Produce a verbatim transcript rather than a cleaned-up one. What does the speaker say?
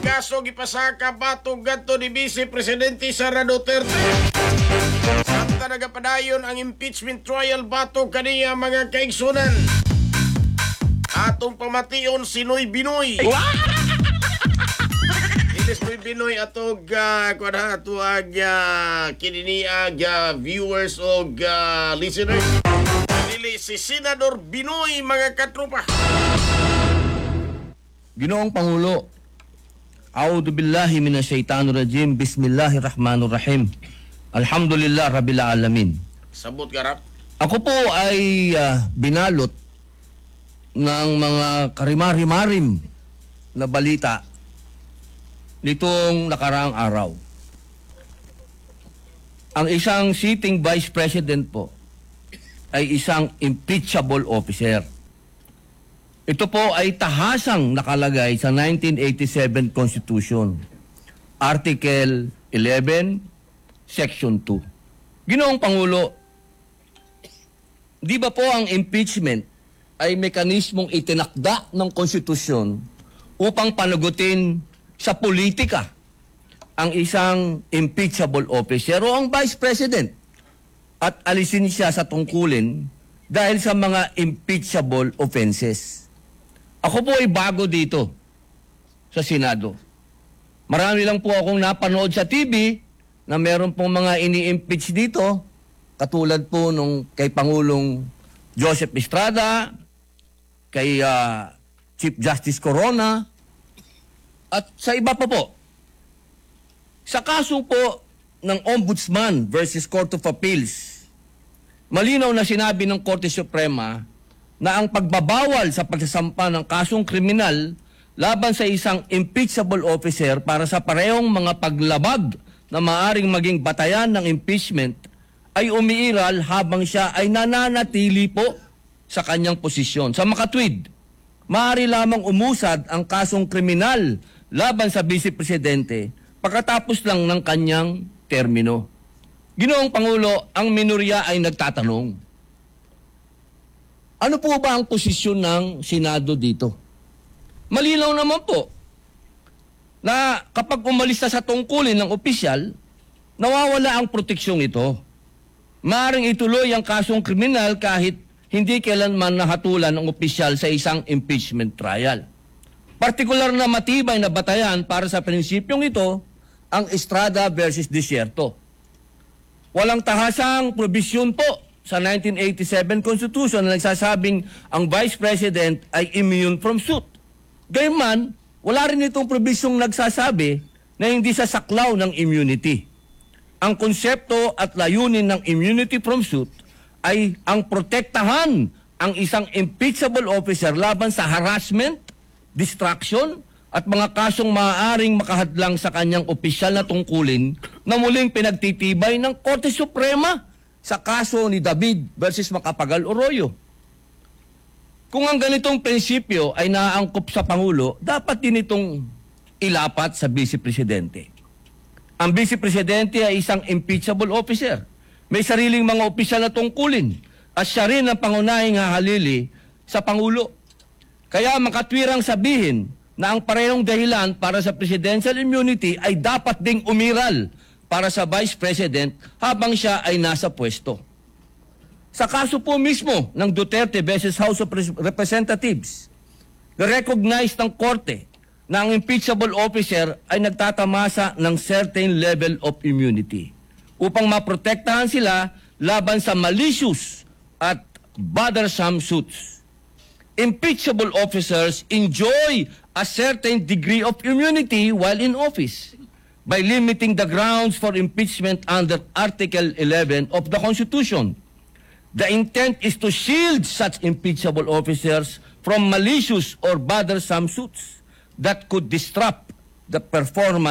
kaso gipasaka batok gadto ni Vice Presidente Sara Duterte. Samtang nagapadayon ang impeachment trial batok kaniya mga kaigsunan. Atong pamation si Noy Binoy. Ilis Noy Binoy atog uh, kuha ato ag uh, kininiag uh, viewers o uh, listeners. Dili si Senador Binoy mga katropa. Ginoong Pangulo, A'udhu billahi minasyaitanir rajim. Bismillahirrahmanirrahim. Alhamdulillah rabbil alamin. Sabot garap. Ako po ay uh, binalot ng mga karimari-marim na balita nitong nakaraang araw. Ang isang sitting vice president po ay isang impeachable officer. Ito po ay tahasang nakalagay sa nineteen eighty-seven Constitution, Article eleven, Section two. Ginoong Pangulo, di ba po ang impeachment ay mekanismong itinakda ng konstitusyon upang panagutin sa politika ang isang impeachable officer o ang vice president at alisin siya sa tungkulin dahil sa mga impeachable offenses. Ako po ay bago dito sa Senado. Marami lang po akong napanood sa T V na meron pong mga ini-impeach dito, katulad po nung kay Pangulong Joseph Estrada, kay uh, Chief Justice Corona, at sa iba pa po. Sa kaso po ng Ombudsman versus Court of Appeals, malinaw na sinabi ng Korte Suprema na ang pagbabawal sa pagsasampa ng kasong kriminal laban sa isang impeachable officer para sa parehong mga paglabag na maaring maging batayan ng impeachment ay umiiral habang siya ay nananatili po sa kanyang posisyon. Sa makatwid, maaari lamang umusad ang kasong kriminal laban sa Vice Presidente pagkatapos lang ng kanyang termino. Ginoong Pangulo, ang minorya ay nagtatanong, ano po ba ang posisyon ng Senado dito? Malinaw naman po na kapag umalis na sa tungkulin ng opisyal, nawawala ang proteksyong ito. Maaaring ituloy ang kasong kriminal kahit hindi kailanman nahatulan ng opisyal sa isang impeachment trial. Partikular na matibay na batayan para sa prinsipyong ito ang Estrada versus Desierto. Walang tahasang probisyon po sa nineteen eighty-seven Constitution na nagsasabing ang Vice President ay immune from suit. Gayunman, wala rin itong probisyong nagsasabi na hindi sasaklaw ng immunity. Ang konsepto at layunin ng immunity from suit ay ang protektahan ang isang impeachable officer laban sa harassment, distraction, at mga kasong maaaring makahadlang sa kanyang opisyal na tungkulin na muling pinagtitibay ng Korte Suprema sa kaso ni David versus Macapagal Arroyo. Kung ang ganitong prinsipyo ay naaangkop sa Pangulo, dapat din itong ilapat sa Vice Presidente. Ang Vice Presidente ay isang impeachable officer. May sariling mga opisyal na tungkulin at siya rin ang pangunahing hahalili sa Pangulo. Kaya makatwirang sabihin na ang parehong dahilan para sa presidential immunity ay dapat ding umiral para sa Vice President habang siya ay nasa pwesto. Sa kaso po mismo ng Duterte versus House of Representatives, recognize ng Korte na ang impeachable officer ay nagtatamasa ng certain level of immunity upang maprotektahan sila laban sa malicious at bothersome suits. Impeachable officers enjoy a certain degree of immunity while in office by limiting the grounds for impeachment under Article eleven of the Constitution. The intent is to shield such impeachable officers from malicious or bothersome suits that could disrupt the performance